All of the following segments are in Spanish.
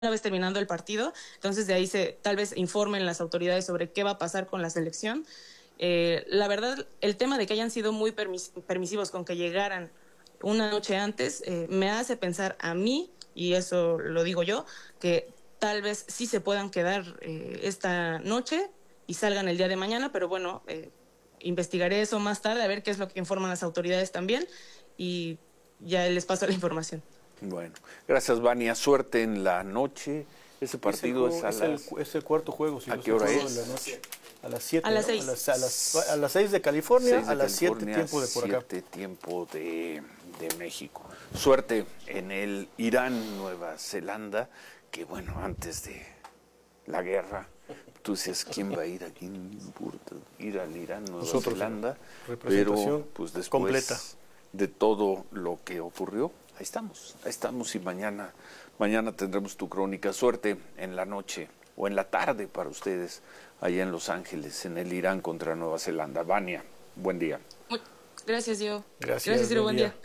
vez terminando el partido, entonces de ahí tal vez informen las autoridades sobre qué va a pasar con la selección. La verdad, el tema de que hayan sido muy permisivos con que llegaran una noche antes, me hace pensar a mí, y eso lo digo yo, que tal vez sí se puedan quedar esta noche y salgan el día de mañana, pero bueno, investigaré eso más tarde, a ver qué es lo que informan las autoridades también, y ya les paso la información. Bueno, gracias, Vania. Suerte en la noche. Ese partido es el cuarto juego. Si ¿a qué hora es? En la noche. A las 7. A las 6. A las 6 de California, a las 7 tiempo de por acá. 7 tiempo de México. Suerte en el Irán, Nueva Zelanda, que bueno, antes de la guerra, tú dices, ¿quién va a ir? ¿A quién importa ir al Irán, Nueva Zelanda? Pero pues después completa de todo lo que ocurrió, ahí estamos y mañana tendremos tu crónica. Suerte en la noche o en la tarde para ustedes allá en Los Ángeles, en el Irán contra Nueva Zelanda. Vania, buen día. Gracias, Diego. Gracias, Ciro, buen día.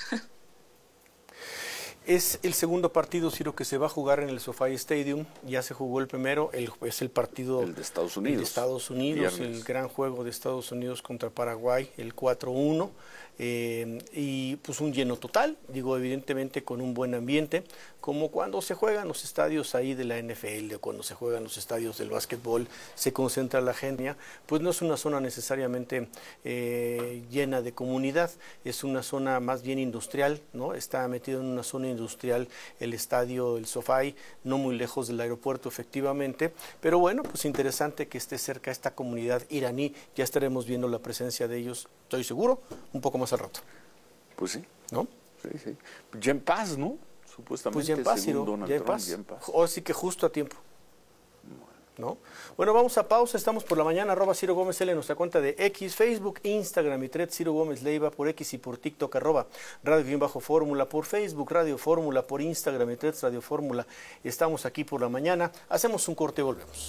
Es el segundo partido, Ciro, que se va a jugar en el SoFi Stadium. Ya se jugó el primero, es el partido... El de Estados Unidos. El de Estados Unidos, el gran juego de Estados Unidos contra Paraguay, el 4-1. Y pues un lleno total, digo, evidentemente con un buen ambiente, como cuando se juegan los estadios ahí de la NFL, o cuando se juegan los estadios del básquetbol, se concentra la gente, pues no es una zona necesariamente llena de comunidad, es una zona más bien industrial, ¿no? Está metido en una zona industrial el estadio, el SoFi, no muy lejos del aeropuerto efectivamente, pero bueno, pues interesante que esté cerca esta comunidad iraní, ya estaremos viendo la presencia de ellos, estoy seguro, un poco más al rato. Pues sí. ¿No? Sí. Ya en paz, ¿no? Supuestamente. Pues ya en paz, según Donald Trump, ya en paz. O sí que justo a tiempo. ¿No? Bueno, vamos a pausa. Estamos por la mañana. @Ciro Gómez L en nuestra cuenta de X, Facebook, Instagram y Threads. Ciro Gómez Leiva por X y por TikTok. @Radio_Fórmula por Facebook, Radio Fórmula por Instagram y Threads, Radio Fórmula. Estamos aquí por la mañana. Hacemos un corte y volvemos.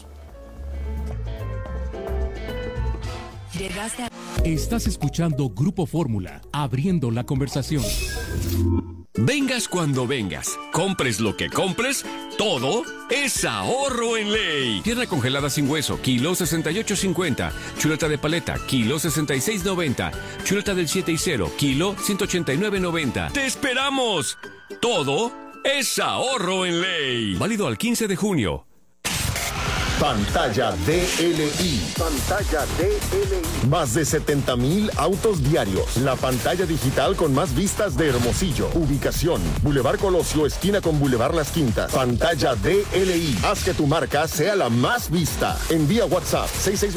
Estás escuchando Grupo Fórmula, abriendo la conversación. Vengas cuando vengas, compres lo que compres, todo es ahorro en ley. Tierra congelada sin hueso, kilo 68.50. Chuleta de paleta, kilo 66.90. Chuleta del 7 y 0, kilo 189.90. ¡Te esperamos! Todo es ahorro en ley. Válido al 15 de junio. Pantalla DLI. Pantalla DLI. Más de 70,000 autos diarios. La pantalla digital con más vistas de Hermosillo. Ubicación: Boulevard Colosio, esquina con Boulevard Las Quintas. Pantalla DLI. Haz que tu marca sea la más vista. Envía WhatsApp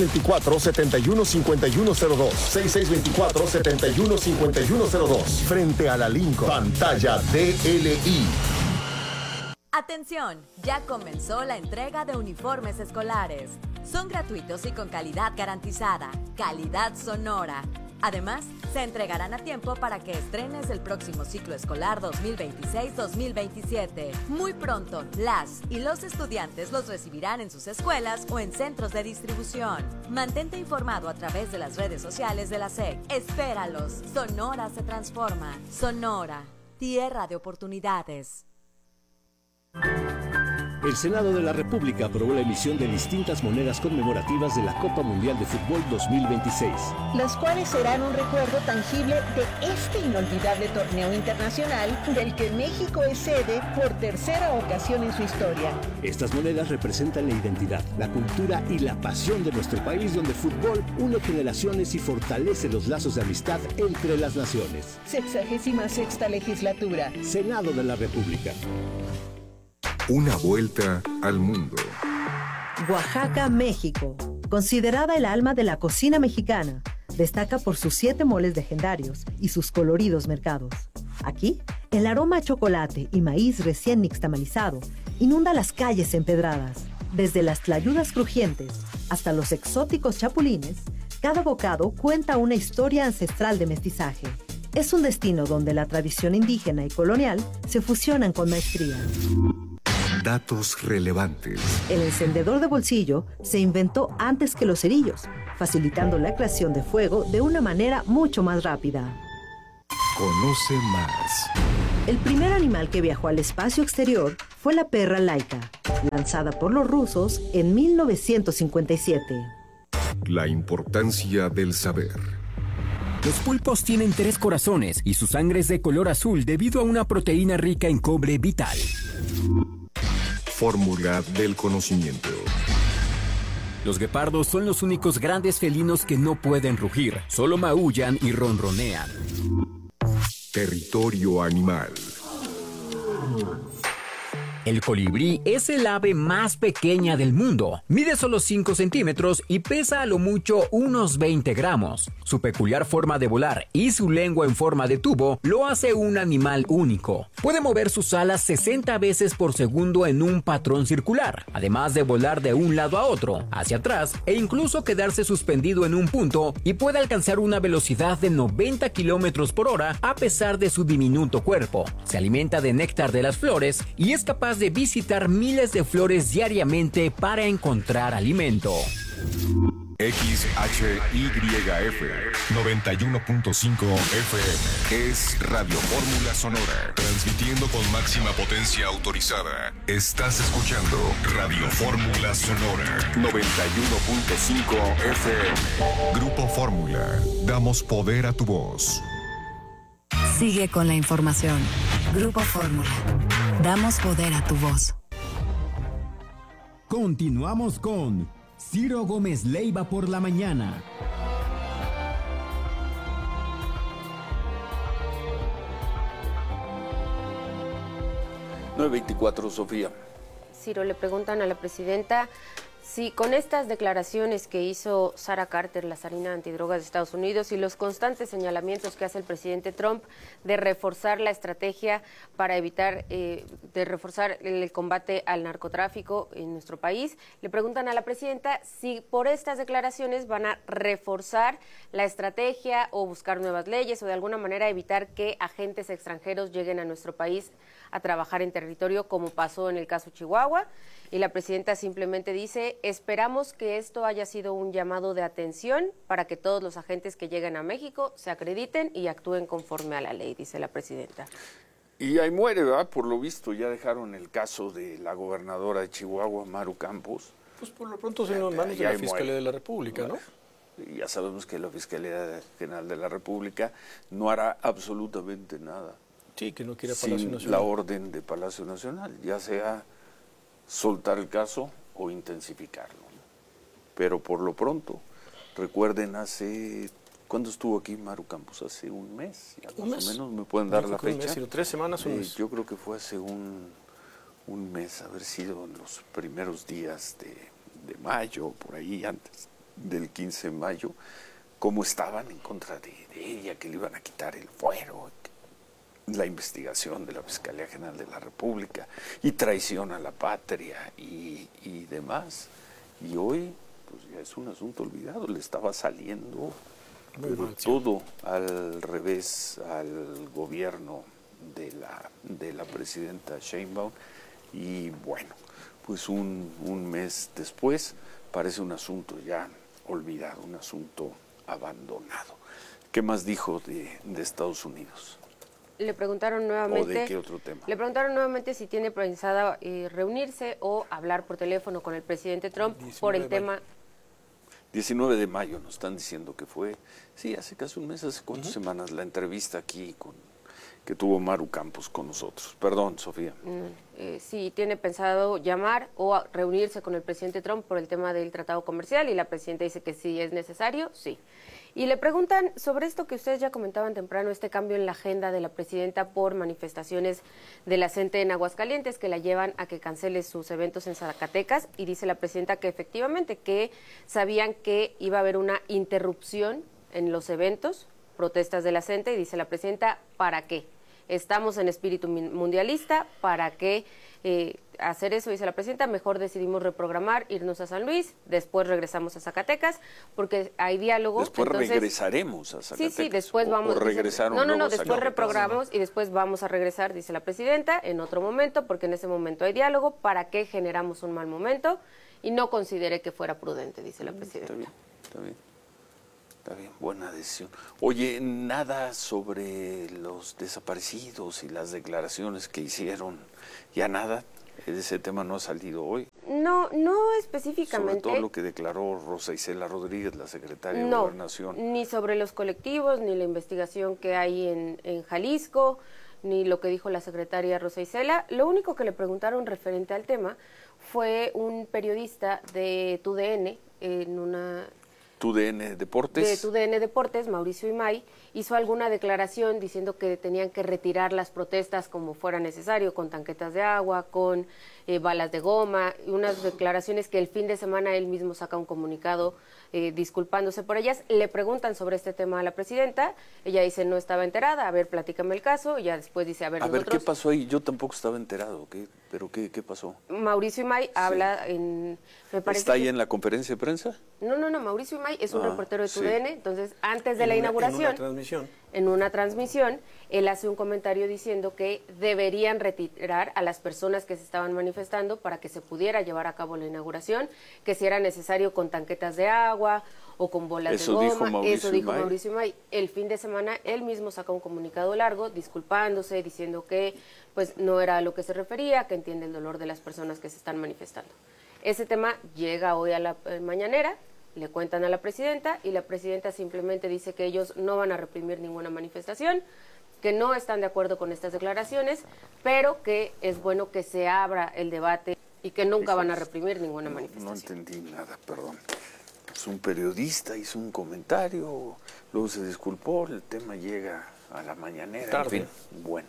6624-715102. 6624-715102. Frente a la Lincoln. Pantalla DLI. Atención, ya comenzó la entrega de uniformes escolares. Son gratuitos y con calidad garantizada, calidad Sonora. Además, se entregarán a tiempo para que estrenes el próximo ciclo escolar 2026-2027. Muy pronto, las y los estudiantes los recibirán en sus escuelas o en centros de distribución. Mantente informado a través de las redes sociales de la SEC. Espéralos. Sonora se transforma. Sonora, tierra de oportunidades. El Senado de la República aprobó la emisión de distintas monedas conmemorativas de la Copa Mundial de Fútbol 2026. Las cuales serán un recuerdo tangible de este inolvidable torneo internacional del que México es sede por tercera ocasión en su historia. Estas monedas representan la identidad, la cultura y la pasión de nuestro país, donde el fútbol une generaciones y fortalece los lazos de amistad entre las naciones. 66ª legislatura. Senado de la República. Una vuelta al mundo. Oaxaca, México. Considerada el alma de la cocina mexicana, destaca por sus 7 moles legendarios y sus coloridos mercados. Aquí, el aroma a chocolate y maíz recién nixtamalizado inunda las calles empedradas. Desde las tlayudas crujientes hasta los exóticos chapulines, cada bocado cuenta una historia ancestral de mestizaje. Es un destino donde la tradición indígena y colonial se fusionan con maestría. Datos relevantes. El encendedor de bolsillo se inventó antes que los cerillos, facilitando la creación de fuego de una manera mucho más rápida. Conoce más. El primer animal que viajó al espacio exterior fue la perra Laika, lanzada por los rusos en 1957. La importancia del saber. Los pulpos tienen 3 corazones y su sangre es de color azul debido a una proteína rica en cobre vital. Fórmula del conocimiento. Los guepardos son los únicos grandes felinos que no pueden rugir, solo maullan y ronronean. Territorio animal. El colibrí es el ave más pequeña del mundo. Mide solo 5 centímetros y pesa a lo mucho unos 20 gramos. Su peculiar forma de volar y su lengua en forma de tubo lo hace un animal único. Puede mover sus alas 60 veces por segundo en un patrón circular, además de volar de un lado a otro, hacia atrás e incluso quedarse suspendido en un punto, y puede alcanzar una velocidad de 90 kilómetros por hora a pesar de su diminuto cuerpo. Se alimenta de néctar de las flores y es capaz de visitar miles de flores diariamente para encontrar alimento. XHYF 91.5 FM es Radio Fórmula Sonora, transmitiendo con máxima potencia autorizada. Estás escuchando Radio Fórmula Sonora 91.5 FM. Grupo Fórmula, damos poder a tu voz. Sigue con la información. Grupo Fórmula, damos poder a tu voz. Continuamos con Ciro Gómez Leiva por la mañana. 9:24, Sofía. Ciro, le preguntan a la presidenta si con estas declaraciones que hizo Sarah Carter, la zarina antidrogas de Estados Unidos, y los constantes señalamientos que hace el presidente Trump de reforzar la estrategia para evitar, de reforzar el combate al narcotráfico en nuestro país, le preguntan a la presidenta si por estas declaraciones van a reforzar la estrategia o buscar nuevas leyes o de alguna manera evitar que agentes extranjeros lleguen a nuestro país a trabajar en territorio, como pasó en el caso Chihuahua. Y la presidenta simplemente dice: esperamos que esto haya sido un llamado de atención para que todos los agentes que lleguen a México se acrediten y actúen conforme a la ley, dice la presidenta. Y ahí muere, ¿verdad? Por lo visto, ya dejaron el caso de la gobernadora de Chihuahua, Maru Campos. Pues por lo pronto se nos manda de la Fiscalía de la República, ¿no? Y ya sabemos que la Fiscalía General de la República no hará absolutamente nada. Sí, que no quiere Palacio sin Nacional. La orden de Palacio Nacional, ya sea soltar el caso o intensificarlo. Pero por lo pronto, recuerden, ¿cuándo estuvo aquí Maru Campos? Hace un mes, ya más o menos, ¿me pueden dar la fecha? Un mes, sino 3 semanas, un mes. Yo creo que fue hace un mes, haber sido en los primeros días de mayo, por ahí antes del 15 de mayo, cómo estaban en contra de ella, que le iban a quitar el fuero, la investigación de la Fiscalía General de la República y traición a la patria y demás. Y hoy, pues ya es un asunto olvidado, le estaba saliendo todo al revés al gobierno de la presidenta Sheinbaum. Y bueno, pues un mes después parece un asunto ya olvidado, un asunto abandonado. ¿Qué más dijo de Estados Unidos? Le preguntaron nuevamente. ¿O de qué otro tema? Le preguntaron nuevamente si tiene pensada reunirse o hablar por teléfono con el presidente Trump por el tema. 19 de mayo nos están diciendo que fue, sí, hace casi un mes, hace 4 semanas, la entrevista aquí que tuvo Maru Campos con nosotros. Perdón, Sofía. Sí, tiene pensado llamar o reunirse con el presidente Trump por el tema del tratado comercial, y la presidenta dice que sí es necesario, sí. Y le preguntan sobre esto que ustedes ya comentaban temprano, este cambio en la agenda de la presidenta por manifestaciones de la CENTE en Aguascalientes que la llevan a que cancele sus eventos en Zacatecas, y dice la presidenta que efectivamente que sabían que iba a haber una interrupción en los eventos, protestas de la CENTE, y dice la presidenta, ¿para qué? Estamos en espíritu mundialista, ¿para qué hacer eso? Dice la presidenta, mejor decidimos reprogramar, irnos a San Luis, después regresamos a Zacatecas, porque hay diálogo. Después regresaremos a Zacatecas. Sí, después vamos. Después reprogramamos y después vamos a regresar, dice la presidenta, en otro momento, porque en ese momento hay diálogo, ¿para qué generamos un mal momento? Y no consideré que fuera prudente, dice la presidenta. Está bien, buena decisión. Oye, nada sobre los desaparecidos y las declaraciones que hicieron, ya nada. Ese tema no ha salido hoy. No específicamente. Sobre todo lo que declaró Rosa Isela Rodríguez, la secretaria de Gobernación. Ni sobre los colectivos, ni la investigación que hay en Jalisco, ni lo que dijo la secretaria Rosa Isela. Lo único que le preguntaron referente al tema fue un periodista de TUDN, en una... TUDN Deportes. De TUDN Deportes, Mauricio Imay, hizo alguna declaración diciendo que tenían que retirar las protestas como fuera necesario, con tanquetas de agua, con balas de goma, y unas declaraciones que el fin de semana él mismo saca un comunicado disculpándose por ellas. Le preguntan sobre este tema a la presidenta, ella dice no estaba enterada, a ver, platícame el caso, y ya después dice, a ver, ¿qué pasó ahí? Yo tampoco estaba enterado, ¿pero qué pasó? Mauricio Imay habla me parece ¿Está ahí en la conferencia de prensa? No, Mauricio Imay es un reportero de TUDN, entonces antes de la inauguración, en una transmisión, él hace un comentario diciendo que deberían retirar a las personas que se estaban manifestando para que se pudiera llevar a cabo la inauguración, que si era necesario con tanquetas de agua o con bolas de goma. Eso dijo Mauricio Imay. El fin de semana él mismo saca un comunicado largo disculpándose, diciendo que pues no era a lo que se refería, que entiende el dolor de las personas que se están manifestando. Ese tema llega hoy a la mañanera, le cuentan a la presidenta y la presidenta simplemente dice que ellos no van a reprimir ninguna manifestación, que no están de acuerdo con estas declaraciones, pero que es bueno que se abra el debate y que nunca van a reprimir ninguna manifestación. No entendí nada, perdón. Pues un periodista hizo un comentario, luego se disculpó, el tema llega a la mañanera, tarde. En fin, bueno.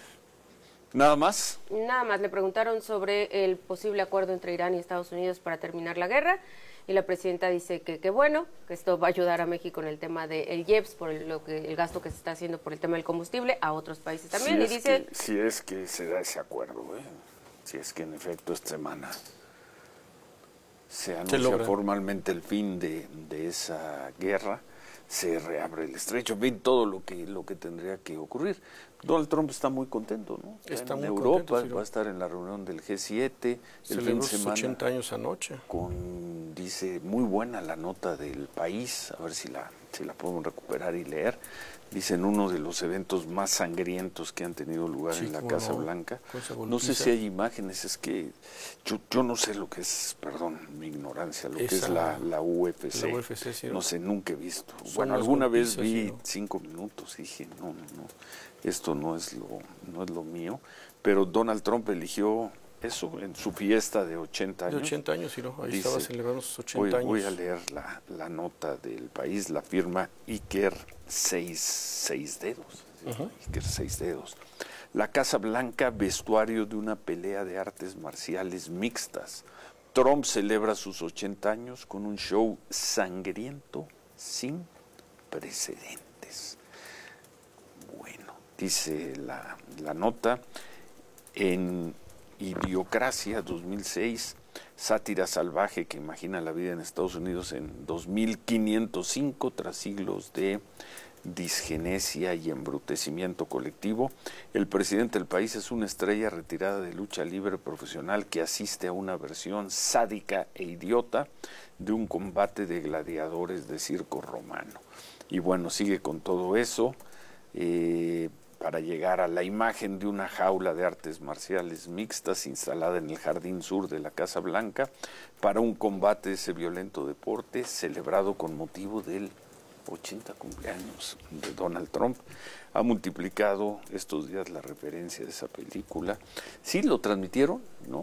¿Nada más? Nada más, le preguntaron sobre el posible acuerdo entre Irán y Estados Unidos para terminar la guerra, y la presidenta dice que bueno, que esto va a ayudar a México en el tema del IEPS, por el gasto que se está haciendo por el tema del combustible, a otros países también. Si es que se da ese acuerdo, si es que en efecto esta semana se anuncia formalmente el fin de esa guerra, se reabre el estrecho, en fin, todo lo que tendría que ocurrir. Donald Trump está muy contento, ¿no? Está en muy Europa, contento, va a estar en la reunión del G7 el fin de semana. 80 años anoche. Dice, muy buena la nota del País, a ver si la podemos recuperar y leer. Dice, en uno de los eventos más sangrientos que han tenido lugar en la Casa Blanca. No sé si hay imágenes, es que yo no sé lo que es, perdón, mi ignorancia, lo que es la UFC. La UFC, sí, no sé, nunca he visto. Bueno, alguna vez vi 5 minutos y dije, no, esto no es lo mío. Pero Donald Trump eligió eso en su fiesta de 80 años. De 80 años, sí, ¿no? Ahí dice, estaba celebrando sus 80 años. Voy a leer la nota del País, la firma Iker Seis Dedos. Iker Seis Dedos. La Casa Blanca, vestuario de una pelea de artes marciales mixtas. Trump celebra sus 80 años con un show sangriento sin precedentes. Bueno, dice la nota, en Idiocracia 2006, sátira salvaje que imagina la vida en Estados Unidos en 2505, tras siglos de disgenesia y embrutecimiento colectivo. El presidente del país es una estrella retirada de lucha libre profesional que asiste a una versión sádica e idiota de un combate de gladiadores de circo romano. Y bueno, sigue con todo eso, para llegar a la imagen de una jaula de artes marciales mixtas instalada en el jardín sur de la Casa Blanca para un combate de ese violento deporte celebrado con motivo del 80 cumpleaños de Donald Trump. Ha multiplicado estos días la referencia de esa película. ¿Sí lo transmitieron?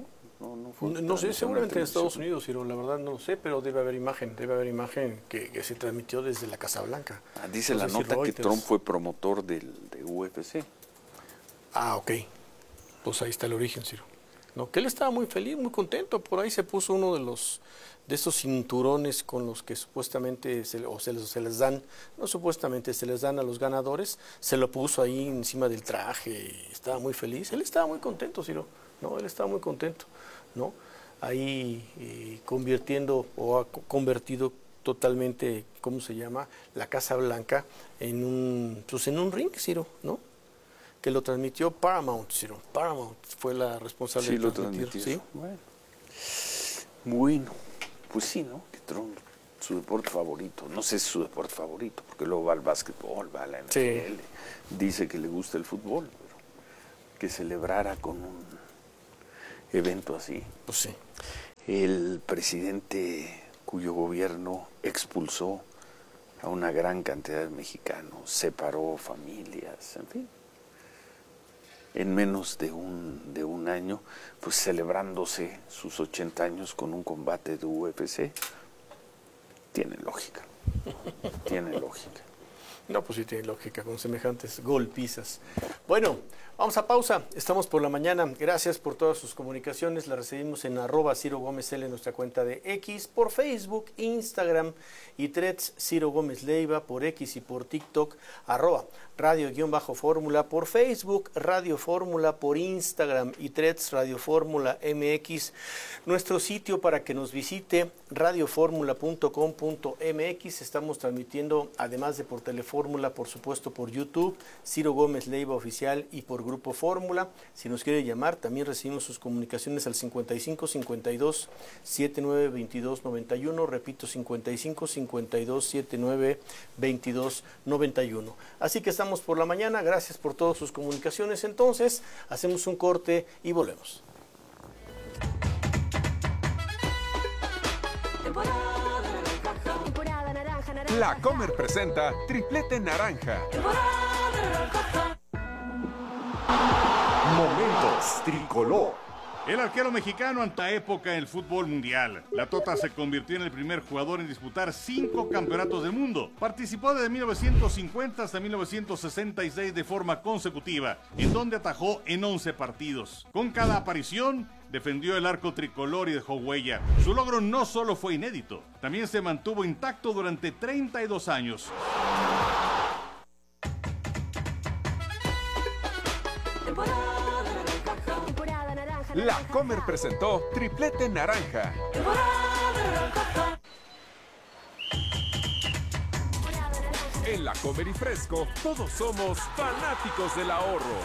No sé, seguramente en Estados Unidos, Ciro, la verdad no lo sé, pero debe haber imagen que se transmitió desde la Casa Blanca. Dice la nota que Trump fue promotor de UFC. Ok. Pues ahí está el origen, Ciro. No, que él estaba muy feliz, muy contento. Por ahí se puso uno de esos cinturones con los que supuestamente se les dan, no supuestamente, se les dan a los ganadores. Se lo puso ahí encima del traje y estaba muy feliz. Él estaba muy contento, Ciro. No, él estaba muy contento, ¿no? Ahí ha convertido totalmente, ¿cómo se llama?, la Casa Blanca en un ring, Ciro, ¿no? Que lo transmitió Paramount, Ciro. Paramount fue la responsable de transmitir. ¿Sí? Bueno, pues sí, ¿no? Que Trump, su deporte favorito, no sé si es su deporte favorito, porque luego va al básquetbol, va a la NFL, dice que le gusta el fútbol, pero que celebrara con evento así. Pues sí. El presidente cuyo gobierno expulsó a una gran cantidad de mexicanos, separó familias, en fin. En menos de un año, pues celebrándose sus 80 años con un combate de UFC, tiene lógica. Tiene lógica. No, pues sí tiene lógica, con semejantes golpizas. Bueno, vamos a pausa. Estamos por la mañana. Gracias por todas sus comunicaciones. Las recibimos en @CiroGómezL en nuestra cuenta de X, por Facebook, Instagram y Threads, Ciro Gómez Leiva, por X y por TikTok, @Radio_Fórmula, por Facebook, Radio Fórmula, por Instagram y Threads, Radio Fórmula MX. Nuestro sitio para que nos visite, radioformula.com.mx. Estamos transmitiendo, además de por Telefórmula, por supuesto por YouTube, Ciro Gómez Leiva Oficial, y por Grupo Fórmula. Si nos quiere llamar, también recibimos sus comunicaciones al 55 52 79 22 91. Repito, 55 52 79 22 91. Así que estamos por la mañana. Gracias por todas sus comunicaciones. Entonces, hacemos un corte y volvemos. La Comer presenta Triplete Naranja. Momentos Tricolor. El arquero mexicano anta época en el fútbol mundial. La Tota se convirtió en el primer jugador en disputar 5 campeonatos del mundo. Participó desde 1950 hasta 1966 de forma consecutiva, en donde atajó en 11 partidos. Con cada aparición, defendió el arco tricolor y dejó huella. Su logro no solo fue inédito, también se mantuvo intacto durante 32 años. La Comer presentó Triplete Naranja. En La Comer y Fresco, todos somos fanáticos del ahorro.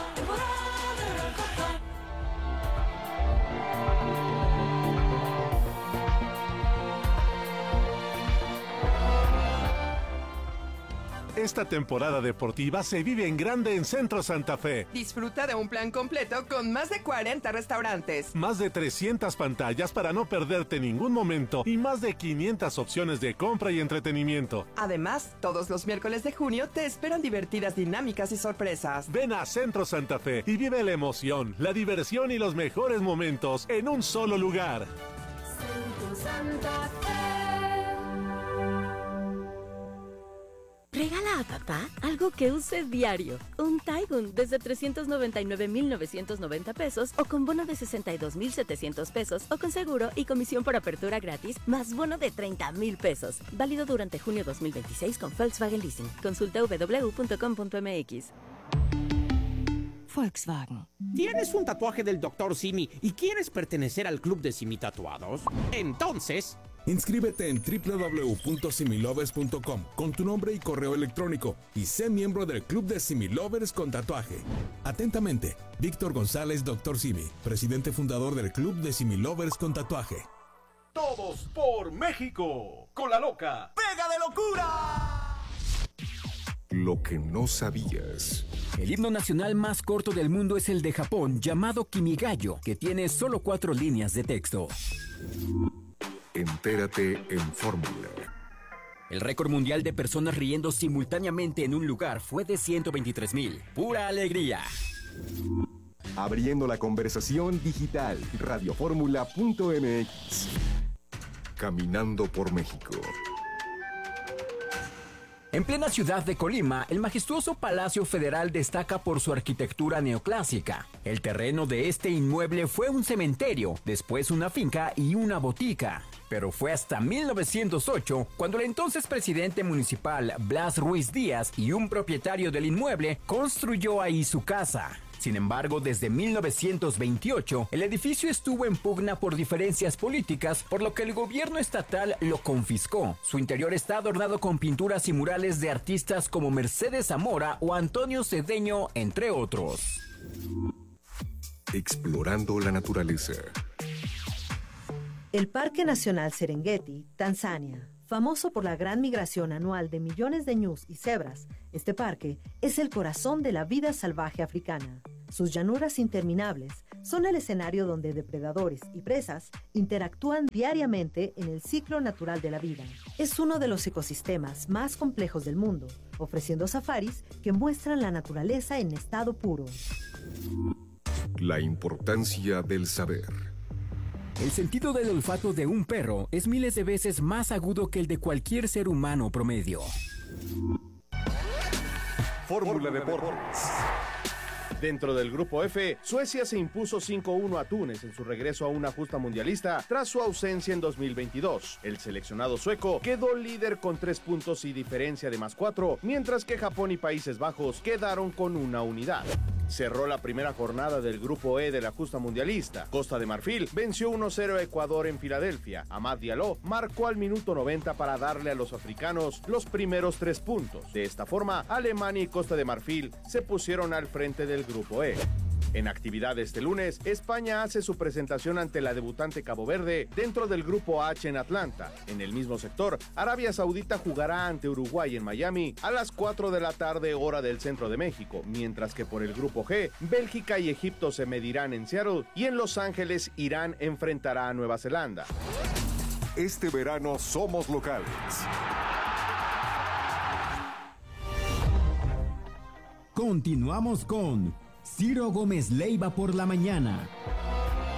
Esta temporada deportiva se vive en grande en Centro Santa Fe. Disfruta de un plan completo con más de 40 restaurantes. Más de 300 pantallas para no perderte ningún momento y más de 500 opciones de compra y entretenimiento. Además, todos los miércoles de junio te esperan divertidas dinámicas y sorpresas. Ven a Centro Santa Fe y vive la emoción, la diversión y los mejores momentos en un solo lugar. Centro Santa Fe. Regala a papá algo que use diario. Un Taigun desde 399,990 pesos o con bono de 62,700 pesos o con seguro y comisión por apertura gratis más bono de 30,000 pesos. Válido durante junio 2026 con Volkswagen Leasing. Consulta www.com.mx. Volkswagen. ¿Tienes un tatuaje del Dr. Simi y quieres pertenecer al club de Simi Tatuados? Entonces, inscríbete en www.similovers.com con tu nombre y correo electrónico y sé miembro del Club de Similovers con tatuaje. Atentamente, Víctor González, Dr. Simi, presidente fundador del Club de Similovers con tatuaje. Todos por México, con la loca Pega de Locura. Lo que no sabías. El himno nacional más corto del mundo es el de Japón, llamado Kimigayo, que tiene solo 4 líneas de texto. Entérate en Fórmula. El récord mundial de personas riendo simultáneamente en un lugar fue de 123,000. ¡Pura alegría! Abriendo la conversación digital. Radioformula.mx. Caminando por México. En plena ciudad de Colima, el majestuoso Palacio Federal destaca por su arquitectura neoclásica. El terreno de este inmueble fue un cementerio, después una finca y una botica. Pero fue hasta 1908 cuando el entonces presidente municipal Blas Ruiz Díaz y un propietario del inmueble construyó ahí su casa. Sin embargo, desde 1928, el edificio estuvo en pugna por diferencias políticas, por lo que el gobierno estatal lo confiscó. Su interior está adornado con pinturas y murales de artistas como Mercedes Zamora o Antonio Cedeño, entre otros. Explorando la naturaleza. El Parque Nacional Serengeti, Tanzania. Famoso por la gran migración anual de millones de ñus y cebras, este parque es el corazón de la vida salvaje africana. Sus llanuras interminables son el escenario donde depredadores y presas interactúan diariamente en el ciclo natural de la vida. Es uno de los ecosistemas más complejos del mundo, ofreciendo safaris que muestran la naturaleza en estado puro. La importancia del saber. El sentido del olfato de un perro es miles de veces más agudo que el de cualquier ser humano promedio. Fórmula Deportes. Dentro del grupo F, Suecia se impuso 5-1 a Túnez en su regreso a una justa mundialista tras su ausencia en 2022. El seleccionado sueco quedó líder con 3 puntos y diferencia de +4, mientras que Japón y Países Bajos quedaron con una unidad. Cerró la primera jornada del grupo E de la justa mundialista. Costa de Marfil venció 1-0 a Ecuador en Filadelfia. Amad Diallo marcó al minuto 90 para darle a los africanos los primeros 3 puntos. De esta forma, Alemania y Costa de Marfil se pusieron al frente del grupo E. En actividad este lunes, España hace su presentación ante la debutante Cabo Verde dentro del grupo H en Atlanta. En el mismo sector, Arabia Saudita jugará ante Uruguay en Miami a las 4 de la tarde hora del centro de México, mientras que por el grupo G, Bélgica y Egipto se medirán en Seattle y en Los Ángeles Irán enfrentará a Nueva Zelanda. Este verano somos locales. Continuamos con Ciro Gómez Leiva por la mañana.